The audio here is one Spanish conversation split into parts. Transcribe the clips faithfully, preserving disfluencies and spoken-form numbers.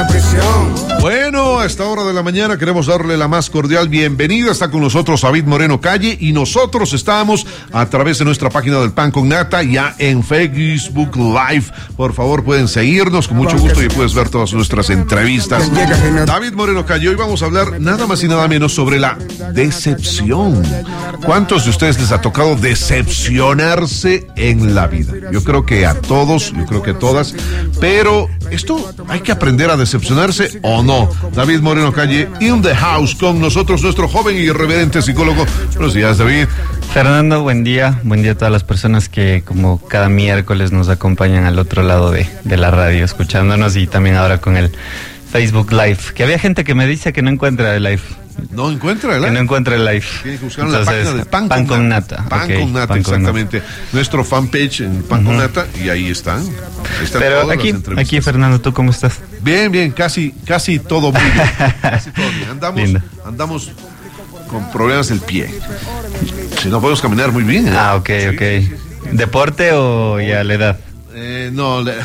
Bueno, a esta hora de la mañana queremos darle la más cordial bienvenida. Está con nosotros David Moreno Calle y nosotros estamos a través de nuestra página del Pan con Nata, ya en Facebook Live. Por favor, pueden seguirnos con mucho gusto y puedes ver todas nuestras entrevistas. David Moreno Calle, hoy vamos a hablar nada más y nada menos sobre la decepción. ¿Cuántos de ustedes les ha tocado decepcionarse en la vida? Yo creo que a todos, yo creo que a todas, pero esto hay que aprender a decepcionarse o no. David Moreno Calle in the house con nosotros, nuestro joven y irreverente psicólogo. Buenos días, David. Fernando, buen día. Buen día a todas las personas que como cada miércoles nos acompañan al otro lado de, de la radio, escuchándonos, y también ahora con el Facebook Live. Que había gente que me dice que no encuentra el live. No encuentra el live. Que no encuentra el live. Tiene que buscar en la página de Pan, Pan con, con Nata. Nata. Pan okay, con Nata, Pan exactamente. Con Nata. Nuestro fanpage en Pan uh-huh. con Nata, y ahí están. Ahí están. Pero aquí, aquí, Fernando, ¿tú cómo estás? Bien, bien, casi, casi todo muy bien. Casi todo bien. Andamos, andamos con problemas del pie. Si no podemos caminar muy bien. ¿eh? Ah, ok, sí, ok. Sí, sí. ¿Deporte o ya la edad? Eh, no, le...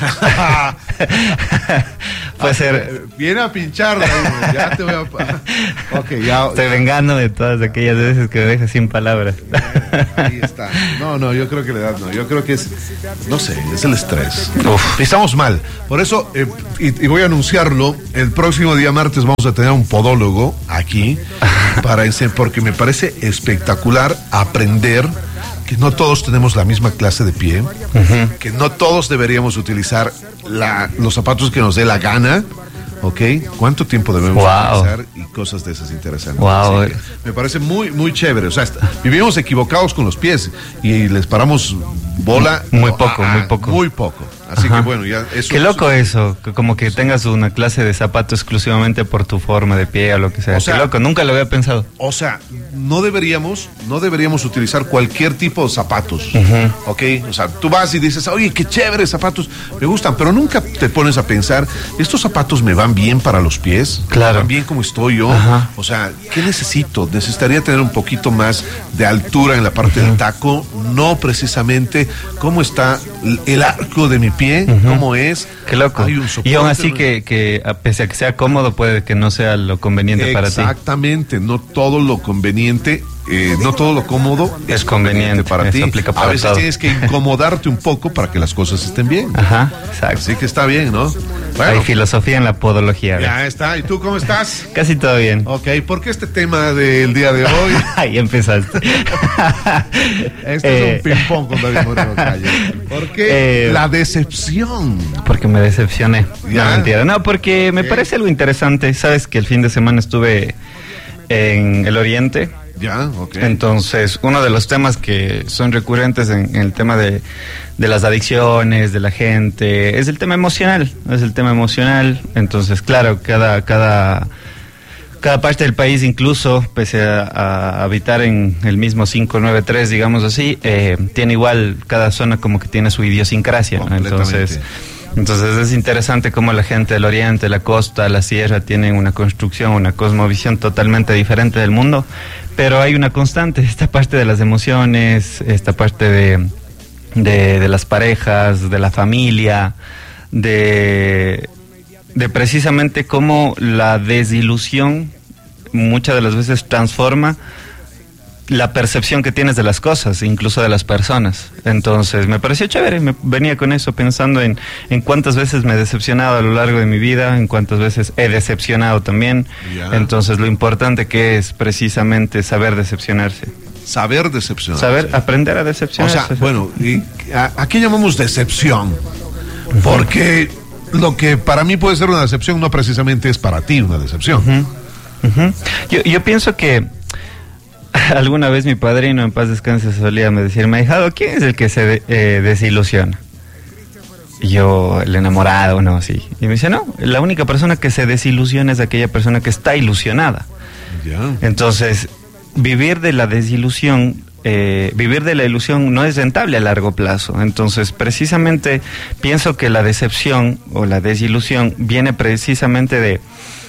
puede ser. Viene a pincharla, ya te voy a. Okay, ya. Estoy vengando de todas aquellas veces que me dejas sin palabras. Ahí está. No, no, yo creo que la edad no. Yo creo que es, no sé, es el estrés. Uf. Estamos mal. Por eso, eh, y, y voy a anunciarlo, el próximo día martes vamos a tener un podólogo aquí, para ese, porque me parece espectacular aprender que no todos tenemos la misma clase de pie, uh-huh. que no todos deberíamos utilizar la, los zapatos que nos dé la gana, ¿ok? ¿Cuánto tiempo debemos wow. utilizar? Y cosas de esas interesantes. Wow. Así que me parece muy, muy chévere. O sea, está, vivimos equivocados con los pies y les paramos bola. Muy poco, a, muy poco. Muy poco. Así Ajá. que bueno, ya eso. Qué loco eso, eso, como que sí. tengas una clase de zapato exclusivamente por tu forma de pie o lo que sea. O sea, qué loco, nunca lo había pensado. O sea, no deberíamos, no deberíamos utilizar cualquier tipo de zapatos, uh-huh. ¿ok? O sea, tú vas y dices, oye, qué chévere zapatos, me gustan, pero nunca te pones a pensar, ¿estos zapatos me van bien para los pies? Claro. ¿Me van bien como estoy yo? Ajá. O sea, ¿qué necesito? Necesitaría tener un poquito más de altura en la parte uh-huh. del taco, no precisamente cómo está el arco de mi pie, uh-huh. cómo es. Qué loco. Hay un y aún así que, que pese a que sea cómodo, puede que no sea lo conveniente para ti. Exactamente, no todo lo conveniente, eh, no todo lo cómodo es, es conveniente, conveniente para ti. Aplica para a veces todo. Tienes que incomodarte un poco para que las cosas estén bien. Ajá, exacto. Así que está bien, ¿no? Bueno, hay filosofía en la podología. Ya ¿ves? Está. ¿Y tú cómo estás? Casi todo bien. Ok, ¿por qué este tema del día de hoy? Ahí empezaste. Este eh, es un ping-pong con David Moreno Calle. ¿Por qué eh, la decepción? Porque me decepcioné. ¿Ya? No, mentira. No, porque me ¿Qué? parece algo interesante. Sabes que el fin de semana estuve en el Oriente. Ya, ok. Entonces, uno de los temas que son recurrentes en, en el tema de, de las adicciones, de la gente, es el tema emocional, es el tema emocional. Entonces, claro, cada, cada, cada parte del país, incluso, pese a, a habitar en el mismo cinco nueve tres, digamos así, eh, tiene igual, cada zona como que tiene su idiosincrasia. Entonces... Entonces es interesante cómo la gente del oriente, la costa, la sierra tienen una construcción, una cosmovisión totalmente diferente del mundo, pero hay una constante, esta parte de las emociones, esta parte de, de, de las parejas, de la familia, de, de precisamente cómo la desilusión muchas de las veces transforma la percepción que tienes de las cosas, incluso de las personas. Entonces me pareció chévere, me venía con eso pensando en, en cuántas veces me he decepcionado a lo largo de mi vida, en cuántas veces he decepcionado también. Ya. Entonces lo importante que es precisamente saber decepcionarse. Saber decepcionarse. Saber aprender a decepcionarse. O sea, bueno, ¿y a, a qué llamamos decepción? Porque lo que para mí puede ser una decepción no precisamente es para ti una decepción. Uh-huh. Uh-huh. Yo, yo pienso que alguna vez mi padrino, en paz descanse, solía me decir, me ahijado, ¿quién es el que se de, eh, desilusiona? Y yo, el enamorado, no, sí. Y me dice, no, la única persona que se desilusiona es aquella persona que está ilusionada. Yeah. Entonces, vivir de la desilusión, eh, vivir de la ilusión no es rentable a largo plazo. Entonces, precisamente, pienso que la decepción o la desilusión viene precisamente de...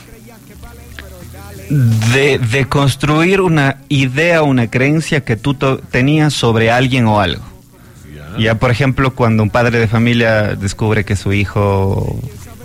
De, de construir una idea, una creencia que tú to- tenías sobre alguien o algo. Yeah. Ya, por ejemplo, cuando un padre de familia descubre que su hijo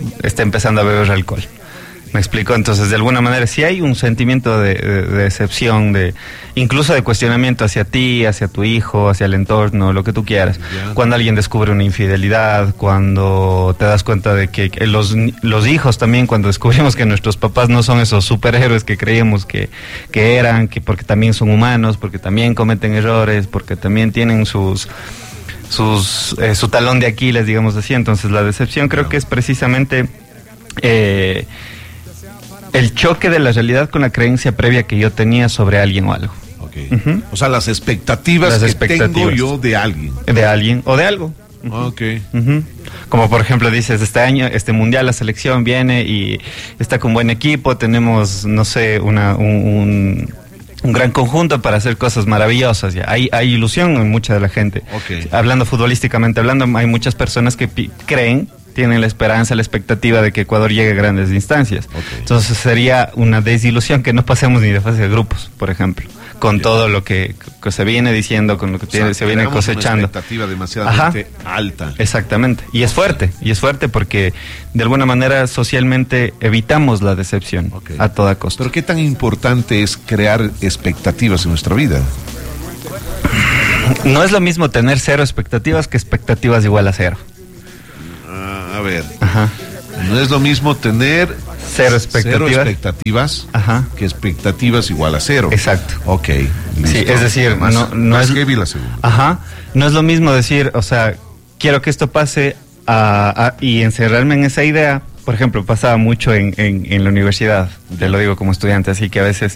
esté empezando a beber alcohol. ¿Me explico? Entonces, de alguna manera, sí hay un sentimiento de, de, de decepción, de incluso de cuestionamiento hacia ti, hacia tu hijo, hacia el entorno, lo que tú quieras. Yeah. Cuando alguien descubre una infidelidad, cuando te das cuenta de que, que los, los hijos también, cuando descubrimos que nuestros papás no son esos superhéroes que creíamos que, que eran, que porque también son humanos, porque también cometen errores, porque también tienen sus... sus eh, su talón de Aquiles, digamos así. Entonces, la decepción creo yeah. que es precisamente... Eh, el choque de la realidad con la creencia previa que yo tenía sobre alguien o algo. Okay. Uh-huh. O sea, las expectativas las que expectativas. tengo yo de alguien. De alguien o de algo. Uh-huh. Ok. Uh-huh. Como por ejemplo dices, este año, este mundial, la selección viene y está con buen equipo, tenemos, no sé, una, un, un, un gran conjunto para hacer cosas maravillosas. Ya. Hay, hay ilusión en mucha de la gente. Okay. Hablando futbolísticamente, hablando, hay muchas personas que pi- creen tienen la esperanza, la expectativa de que Ecuador llegue a grandes instancias. Okay. Entonces sería una desilusión que no pasemos ni de fase de grupos, por ejemplo, con yeah. todo lo que, que se viene diciendo, con lo que o sea, se viene cosechando. Una expectativa demasiadamente Ajá. alta. Exactamente, y es fuerte, y es fuerte porque de alguna manera socialmente evitamos la decepción okay. a toda costa. Pero ¿qué tan importante es crear expectativas en nuestra vida? No es lo mismo tener cero expectativas que expectativas igual a cero. A ver, Ajá. no es lo mismo tener cero expectativas, cero expectativas Ajá. que expectativas igual a cero. Exacto. Ok, listo. Sí, es decir, más, no, no más es heavy la segunda. Ajá. No es lo mismo decir, o sea, quiero que esto pase a, a, y encerrarme en esa idea. Por ejemplo, pasaba mucho en, en, en la universidad, ya. Te lo digo como estudiante, así que a veces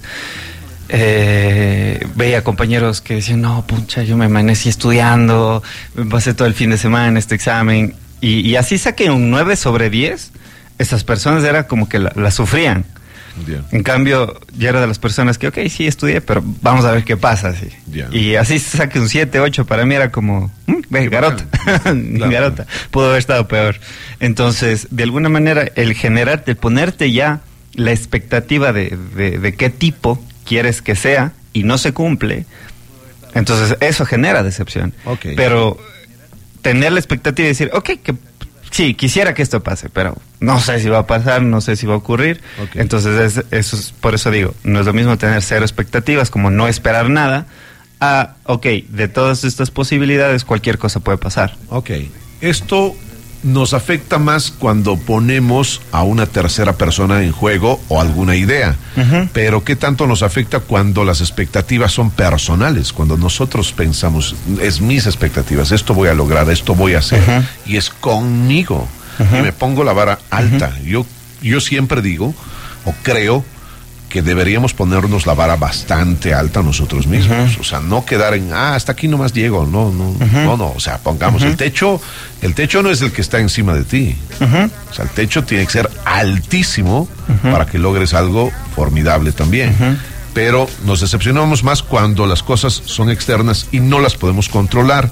eh, veía compañeros que decían, no, pucha, yo me amanecí estudiando, me pasé todo el fin de semana este examen. Y, y así saqué un nueve sobre diez, esas personas era como que la, la sufrían. Yeah. En cambio, yo era de las personas que, ok, sí, estudié, pero vamos a ver qué pasa. Sí. Yeah. Y así saqué un siete, ocho, para mí era como, mmm, ve, garota, claro. garota, pudo haber estado peor. Entonces, de alguna manera, el generarte, el ponerte ya la expectativa de, de, de qué tipo quieres que sea y no se cumple, entonces eso genera decepción. Okay. Pero tener la expectativa y decir, ok, que sí, quisiera que esto pase, pero no sé si va a pasar, no sé si va a ocurrir. Okay. Entonces, es, eso es, por eso digo, no es lo mismo tener cero expectativas, como no esperar nada, a, ok, de todas estas posibilidades, cualquier cosa puede pasar. Ok, esto nos afecta más cuando ponemos a una tercera persona en juego o alguna idea, uh-huh. pero ¿qué tanto nos afecta cuando las expectativas son personales? Cuando nosotros pensamos, es mis expectativas, esto voy a lograr, esto voy a hacer, uh-huh. y es conmigo, uh-huh. y me pongo la vara alta. Uh-huh. Yo, yo siempre digo, o creo, que deberíamos ponernos la vara bastante alta nosotros mismos, uh-huh. o sea, no quedar en, ah, hasta aquí nomás llego, no, no, uh-huh. no, no, o sea, pongamos uh-huh. el techo, el techo no es el que está encima de ti, uh-huh. o sea, el techo tiene que ser altísimo uh-huh. para que logres algo formidable también, uh-huh. pero nos decepcionamos más cuando las cosas son externas y no las podemos controlar.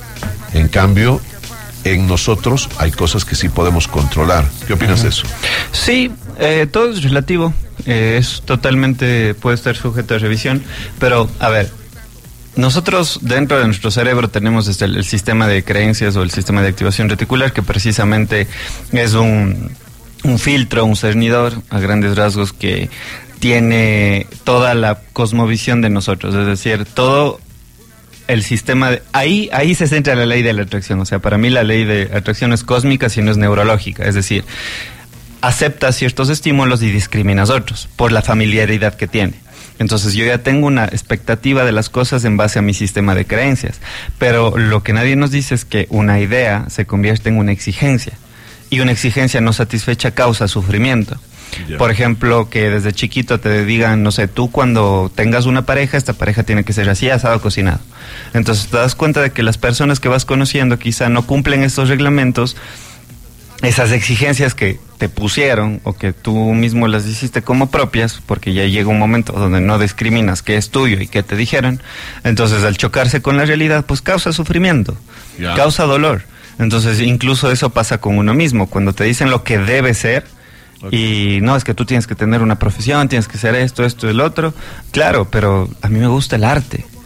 En cambio, en nosotros hay cosas que sí podemos controlar. ¿Qué opinas uh-huh. de eso? Sí, eh, todo es relativo. Eh, es totalmente, puede estar sujeto a revisión, pero a ver, nosotros dentro de nuestro cerebro tenemos este, el, el sistema de creencias o el sistema de activación reticular, que precisamente es un, un filtro, un cernidor a grandes rasgos que tiene toda la cosmovisión de nosotros, es decir, todo el sistema de, ahí, ahí se centra la ley de la atracción. O sea, para mí la ley de atracción es cósmica, si no es neurológica, es decir, aceptas ciertos estímulos y discriminas otros por la familiaridad que tiene. Entonces yo ya tengo una expectativa de las cosas en base a mi sistema de creencias, pero lo que nadie nos dice es que una idea se convierte en una exigencia, y una exigencia no satisfecha causa sufrimiento. Yeah. Por ejemplo, que desde chiquito te digan, no sé, tú cuando tengas una pareja, esta pareja tiene que ser así, asado, cocinado. Entonces te das cuenta de que las personas que vas conociendo quizá no cumplen estos reglamentos, esas exigencias que te pusieron o que tú mismo las hiciste como propias, porque ya llega un momento donde no discriminas qué es tuyo y qué te dijeron. Entonces, al chocarse con la realidad, pues causa sufrimiento, yeah. causa dolor. Entonces, incluso eso pasa con uno mismo, cuando te dicen lo que debe ser, okay. y no, es que tú tienes que tener una profesión, tienes que ser esto, esto y el otro. Claro, pero a mí me gusta el arte.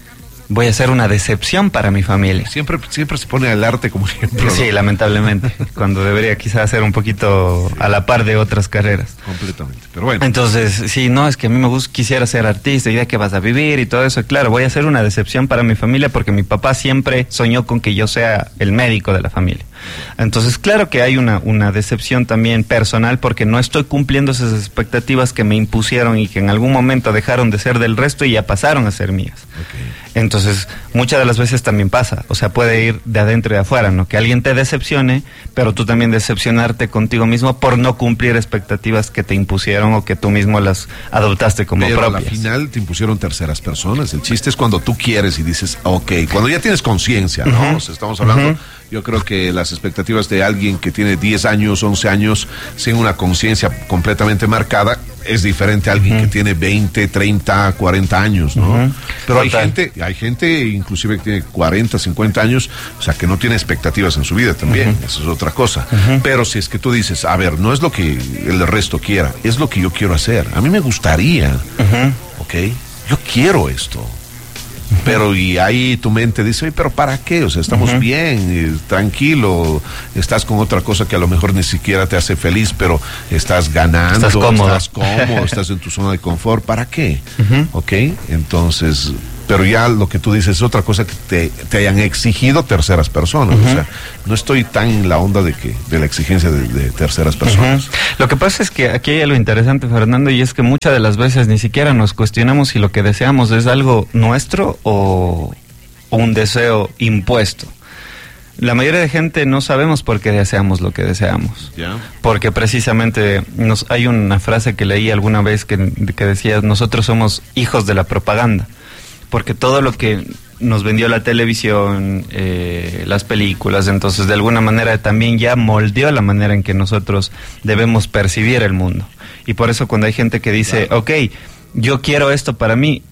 voy a ser una decepción para mi familia. Siempre, siempre se pone al arte como ejemplo, ¿no? Sí, lamentablemente, cuando debería quizás ser un poquito a la par de otras carreras. Completamente, pero bueno. Entonces, sí, no, es que a mí me gusta, quisiera ser artista y de qué vas a vivir y todo eso. Claro, voy a ser una decepción para mi familia porque mi papá siempre soñó con que yo sea el médico de la familia. Entonces, claro que hay una, una decepción también personal porque no estoy cumpliendo esas expectativas que me impusieron y que en algún momento dejaron de ser del resto y ya pasaron a ser mías. Okay. Entonces, muchas de las veces también pasa, o sea, puede ir de adentro y de afuera, ¿no? Que alguien te decepcione, pero tú también decepcionarte contigo mismo por no cumplir expectativas que te impusieron o que tú mismo las adoptaste como pero propias. Al final te impusieron terceras personas. El chiste es cuando tú quieres y dices, ok, cuando ya tienes conciencia, ¿no? Uh-huh. O sea, estamos hablando, uh-huh. Yo creo que las expectativas de alguien que tiene diez años, once años, sin una conciencia completamente marcada, es diferente a alguien uh-huh. que tiene veinte, treinta, cuarenta años, ¿no? Uh-huh. Pero hay gente, hay gente inclusive que tiene cuarenta, cincuenta años, o sea, que no tiene expectativas en su vida también, uh-huh. Eso es otra cosa. Uh-huh. Pero si es que tú dices, a ver, no es lo que el resto quiera, es lo que yo quiero hacer. A mí me gustaría, uh-huh. ¿Ok? Yo quiero esto. Pero y ahí tu mente dice, oye, pero ¿para qué? O sea, estamos uh-huh. bien, eh, tranquilo, estás con otra cosa que a lo mejor ni siquiera te hace feliz, pero estás ganando, estás cómodo, estás, cómodo, estás en tu zona de confort, ¿para qué? Uh-huh. ¿Ok? Entonces, pero ya lo que tú dices es otra cosa que te, te hayan exigido terceras personas, uh-huh. O sea, no estoy tan en la onda de que de la exigencia de, de terceras personas. Uh-huh. Lo que pasa es que aquí hay algo interesante, Fernando, y es que muchas de las veces ni siquiera nos cuestionamos si lo que deseamos es algo nuestro o, o un deseo impuesto. La mayoría de gente no sabemos por qué deseamos lo que deseamos. Yeah. Porque precisamente nos, hay una frase que leí alguna vez que, que decía, nosotros somos hijos de la propaganda. Porque todo lo que nos vendió la televisión, eh, las películas, entonces de alguna manera también ya moldeó la manera en que nosotros debemos percibir el mundo. Y por eso cuando hay gente que dice, claro. Ok, yo quiero esto para mí,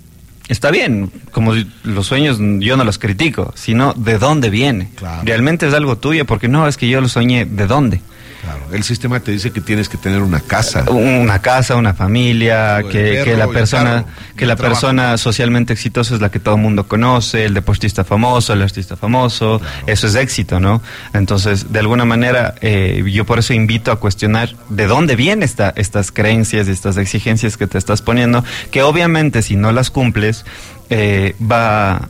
está bien, como los sueños yo no los critico, sino de dónde viene. Claro. Realmente es algo tuyo, porque no, es que yo lo soñé, ¿de dónde? Claro, el sistema te dice que tienes que tener una casa. Una casa, una familia, que, perro, que la persona, carro, que la trabajo. persona socialmente exitosa es la que todo el mundo conoce, el deportista famoso, el artista famoso, claro. Eso es éxito, ¿no? Entonces, de alguna manera, eh, yo por eso invito a cuestionar de dónde vienen esta, estas creencias, estas exigencias que te estás poniendo, que obviamente si no las cumples, eh, va...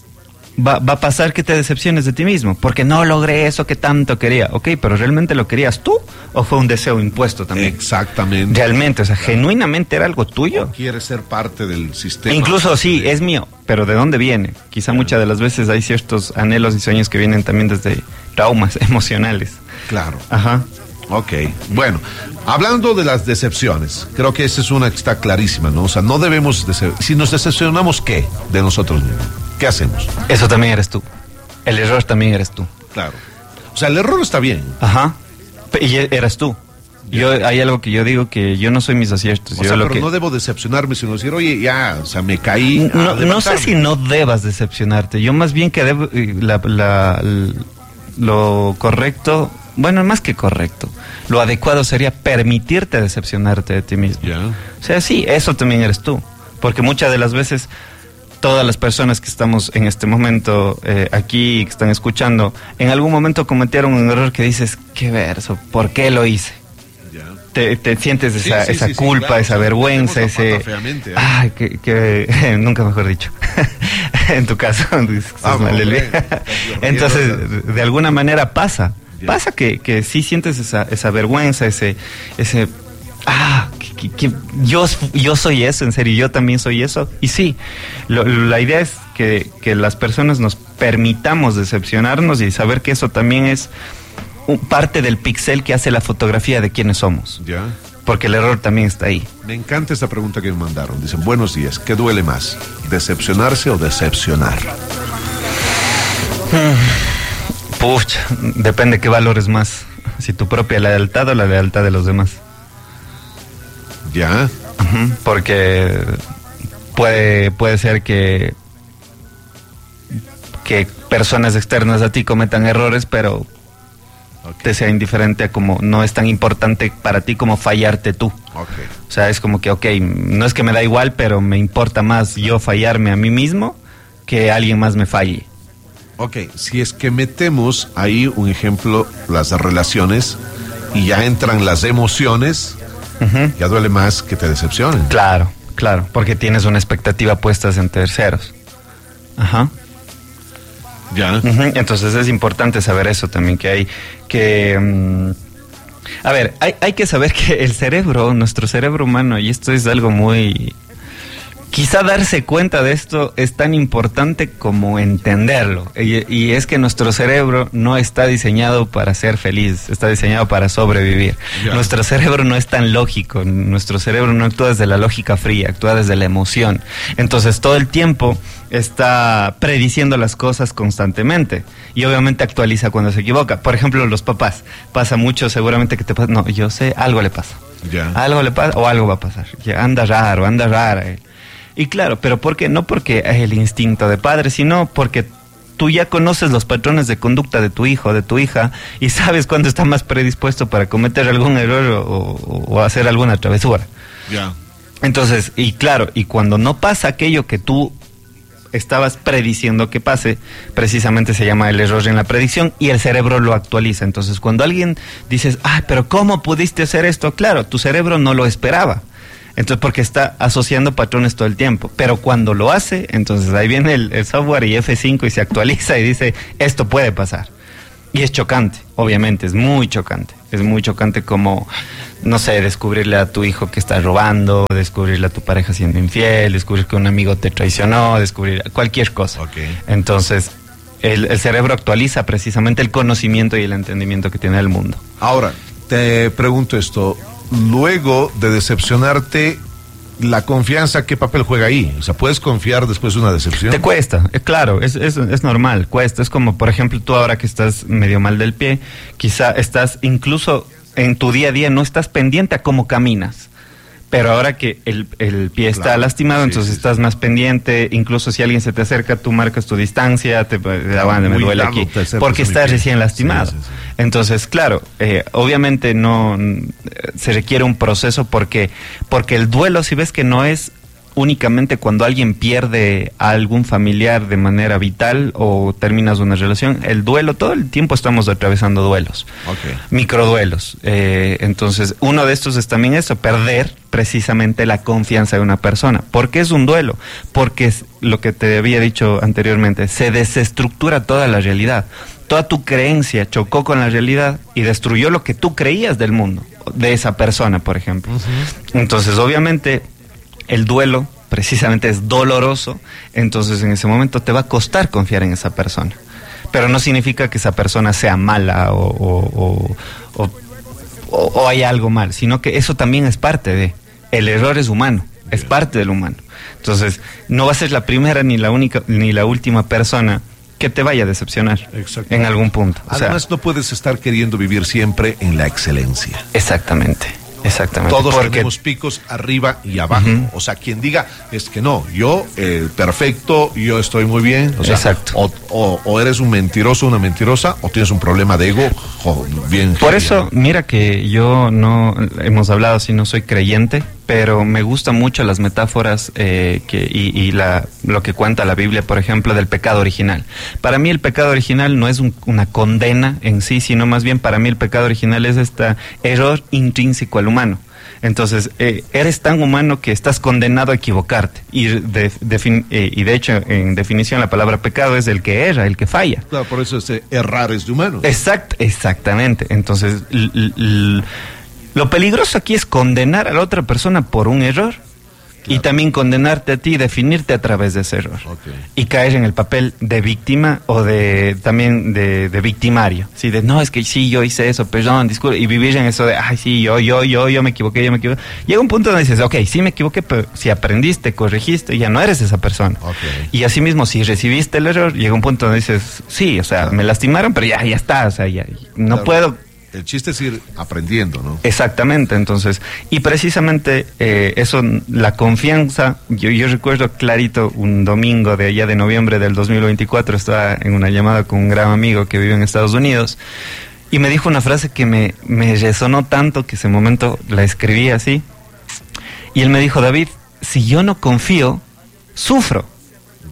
Va, va a pasar que te decepciones de ti mismo, porque no logré eso que tanto quería. Ok, pero ¿realmente lo querías tú o fue un deseo impuesto también? Exactamente. Realmente, o sea, claro. Genuinamente era algo tuyo. O quieres ser parte del sistema. Incluso sí, es mío, pero ¿de dónde viene? Quizá claro. Muchas de las veces hay ciertos anhelos y sueños que vienen también desde traumas emocionales. Claro. Ajá. Ok, bueno, hablando de las decepciones, creo que esa es una que está clarísima, ¿no? O sea, no debemos, decep- si nos decepcionamos, ¿qué? De nosotros mismos. ¿Qué hacemos? Eso también eres tú. El error también eres tú. Claro. O sea, el error está bien. Ajá. Y eres tú. Yo, hay algo que yo digo que yo no soy mis aciertos. O yo sea, lo pero que... no debo decepcionarme, sino decir, oye, ya, o sea, me caí. No, no sé si no debas decepcionarte. Yo más bien que debo, la, la, la, lo correcto, bueno, más que correcto, lo adecuado sería permitirte decepcionarte de ti mismo. Yeah. O sea, sí, eso también eres tú. Porque muchas de las veces... Todas las personas que estamos en este momento eh, aquí, que están escuchando, en algún momento cometieron un error que dices, qué verso, ¿por qué lo hice? Yeah. Te, te sientes esa, sí, sí, esa sí, culpa, sí, claro, esa o sea, vergüenza, ese... Feamente, ¿eh? Ay, que, que nunca mejor dicho. En tu caso, dices que ah, mal del okay. Entonces, de alguna manera pasa. Yeah. Pasa que, que sí sientes esa, esa vergüenza, ese... ese ah, que, que, que yo, yo soy eso, en serio, yo también soy eso. Y sí, lo, la idea es que, que las personas nos permitamos decepcionarnos y saber que eso también es un, parte del pixel que hace la fotografía de quiénes somos. Ya. Porque el error también está ahí. Me encanta esta pregunta que me mandaron. Dicen, buenos días, ¿qué duele más? ¿Decepcionarse o decepcionar? Pucha, depende qué valores más. Si tu propia lealtad o la lealtad de los demás. Ya. Uh-huh, porque puede, puede ser que que personas externas a ti cometan errores, pero okay. Te sea indiferente a como no es tan importante para ti como fallarte tú. Okay. O sea, es como que, ok, no es que me da igual, pero me importa más yo fallarme a mí mismo que alguien más me falle. Ok, si es que metemos ahí un ejemplo, las relaciones, y ya entran las emociones, uh-huh. ya duele más que te decepcionen. Claro, claro, porque tienes una expectativa puesta en terceros. Ajá. Ya. Uh-huh. Entonces es importante saber eso también, que hay que... Um, a ver, hay, hay que saber que el cerebro, nuestro cerebro humano, y esto es algo muy... Quizá darse cuenta de esto es tan importante como entenderlo. Y, y es que nuestro cerebro no está diseñado para ser feliz, está diseñado para sobrevivir. Yeah. Nuestro cerebro no es tan lógico, nuestro cerebro no actúa desde la lógica fría, actúa desde la emoción. Entonces todo el tiempo está prediciendo las cosas constantemente y obviamente actualiza cuando se equivoca. Por ejemplo, los papás, pasa mucho seguramente que te pasa, no, yo sé, algo le pasa. Yeah. Algo le pasa o algo va a pasar. Ya, anda raro, anda rara. Y claro, pero ¿por qué? No porque es el instinto de padre, sino porque tú ya conoces los patrones de conducta de tu hijo, de tu hija, y sabes cuándo está más predispuesto para cometer algún error o, o, o hacer alguna travesura. Ya. Yeah. Entonces, y claro, y cuando no pasa aquello que tú estabas prediciendo que pase, precisamente se llama el error en la predicción y el cerebro lo actualiza. Entonces, cuando alguien dices, ah, pero ¿cómo pudiste hacer esto? Claro, tu cerebro no lo esperaba. Entonces, porque está asociando patrones todo el tiempo. Pero cuando lo hace, entonces ahí viene el, el software y F cinco y se actualiza y dice, esto puede pasar. Y es chocante, obviamente, es muy chocante. Es muy chocante como, no sé, descubrirle a tu hijo que está robando, descubrirle a tu pareja siendo infiel, descubrir que un amigo te traicionó, descubrir cualquier cosa. Okay. Entonces, el, el cerebro actualiza precisamente el conocimiento y el entendimiento que tiene del mundo. Ahora, te pregunto esto. Luego de decepcionarte, la confianza, ¿qué papel juega ahí? O sea, ¿puedes confiar después de una decepción? Te cuesta, eh, claro, es, es, es normal, cuesta. Es como, por ejemplo, tú ahora que estás medio mal del pie, quizá estás incluso en tu día a día, no estás pendiente a cómo caminas. Pero ahora que el, el pie está claro, lastimado, sí, entonces sí, estás sí. más pendiente. Incluso si alguien se te acerca, tú marcas tu distancia, te ah, me duele aquí, porque estás recién lastimado. Sí, sí, sí. Entonces, claro, eh, obviamente no se requiere un proceso porque porque el duelo, si ves que no es únicamente cuando alguien pierde a algún familiar de manera vital o terminas una relación, el duelo, todo el tiempo estamos atravesando duelos, okay. microduelos. Eh, entonces, uno de estos es también eso, perder precisamente la confianza de una persona. ¿Por qué es un duelo? Porque es lo que te había dicho anteriormente, se desestructura toda la realidad. Toda tu creencia chocó con la realidad y destruyó lo que tú creías del mundo, de esa persona, por ejemplo. Uh-huh. Entonces, obviamente, el duelo precisamente es doloroso, entonces en ese momento te va a costar confiar en esa persona. Pero no significa que esa persona sea mala o, o, o, o, o, o hay algo mal, sino que eso también es parte de... El error es humano, es parte del humano. Entonces, no va a ser la primera ni la única ni la última persona que te vaya a decepcionar en algún punto. O Además, sea, no puedes estar queriendo vivir siempre en la excelencia. Exactamente. Exactamente. Todos porque... tenemos picos arriba y abajo. Uh-huh. O sea, quien diga es que no, yo eh, perfecto, yo estoy muy bien. O sea, exacto. O, o, o eres un mentiroso, una mentirosa, o tienes un problema de ego, jo, bien. Por genial. Eso, mira que yo no, hemos hablado así, no soy creyente, pero me gustan mucho las metáforas eh, que, y, y la, lo que cuenta la Biblia, por ejemplo, del pecado original. Para mí el pecado original no es un, una condena en sí, sino más bien para mí el pecado original es este error intrínseco al humano. Entonces, eh, eres tan humano que estás condenado a equivocarte. Y de, de, eh, y de hecho, en definición, la palabra pecado es el que erra, el que falla. Claro, por eso ese errar es de humano. Exact, exactamente. Entonces, l, l, l, lo peligroso aquí es condenar a la otra persona por un error. Claro. Y también condenarte a ti, definirte a través de ese error. Okay. Y caer en el papel de víctima o de también de, de victimario. Sí, de no, es que sí, yo hice eso, perdón, disculpe. Y vivir en eso de, ay, sí, yo, yo, yo, yo me equivoqué, yo me equivoqué. Llega un punto donde dices, ok, sí me equivoqué, pero si aprendiste, corregiste, ya no eres esa persona. Okay. Y asimismo, si recibiste el error, llega un punto donde dices, sí, o sea, claro. me lastimaron, pero ya, ya está, o sea, ya, no claro. puedo... El chiste es ir aprendiendo, ¿no? Exactamente, entonces, y precisamente eh, eso, la confianza, yo, yo recuerdo clarito un domingo de allá de noviembre del dos mil veinticuatro, estaba en una llamada con un gran amigo que vive en Estados Unidos, y me dijo una frase que me, me resonó tanto que ese momento la escribí así, y él me dijo, David, si yo no confío, sufro. Yeah.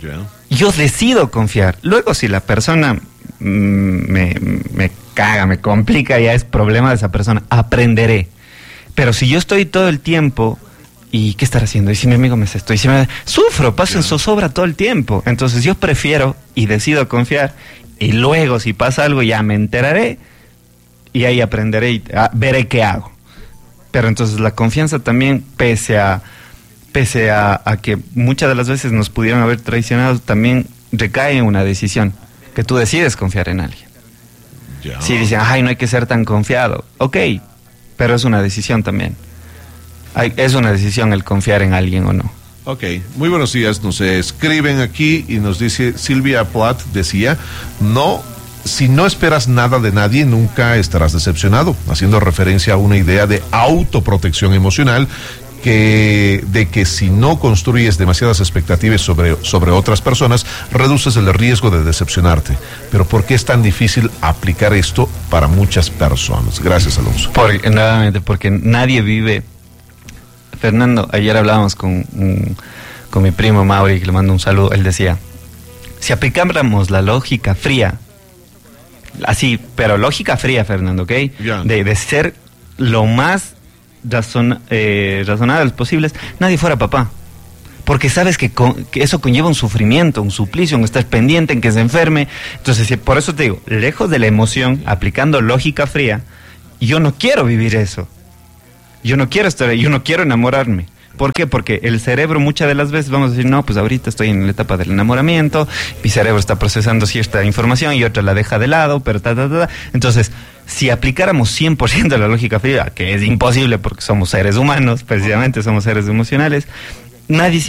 yo decido confiar. Luego, si la persona mm, me, me caga, me complica, ya es problema de esa persona. Aprenderé. Pero si yo estoy todo el tiempo, ¿y qué estará haciendo? ¿Y si mi amigo me hace esto? ¿Y si me... Sufro, paso en zozobra todo el tiempo. Entonces yo prefiero y decido confiar. Y luego, si pasa algo, ya me enteraré. Y ahí aprenderé y ah, veré qué hago. Pero entonces la confianza también, pese a... pese a, a que muchas de las veces nos pudieron haber traicionado, también recae en una decisión, que tú decides confiar en alguien. Ya. Si dicen, ay, no hay que ser tan confiado, ok, pero es una decisión también. Hay, es una decisión el confiar en alguien o no. Ok, muy buenos días, nos escriben aquí y nos dice, Silvia Plath decía, no, si no esperas nada de nadie, nunca estarás decepcionado, haciendo referencia a una idea de autoprotección emocional, que de que si no construyes demasiadas expectativas sobre, sobre otras personas, reduces el riesgo de decepcionarte. Pero ¿por qué es tan difícil aplicar esto para muchas personas? Gracias, Alonso. Porque, nuevamente, porque nadie vive... Fernando, ayer hablábamos con, con mi primo Mauri, que le mando un saludo, él decía, si aplicáramos la lógica fría, así, pero lógica fría, Fernando, ¿ok? Yeah. De, de ser lo más razon, eh, razonables posibles, nadie fuera papá. Porque sabes que, con, que eso conlleva un sufrimiento, un suplicio, un estar pendiente en que se enferme. Entonces, por eso te digo, lejos de la emoción, aplicando lógica fría, yo no quiero vivir eso. Yo no quiero estar, yo no quiero enamorarme. ¿Por qué? Porque el cerebro muchas de las veces vamos a decir, no, pues ahorita estoy en la etapa del enamoramiento, mi cerebro está procesando cierta información y otra la deja de lado, pero ta, ta, ta, ta. Entonces, si aplicáramos cien por ciento la lógica fría, que es imposible porque somos seres humanos, precisamente somos seres emocionales, nadie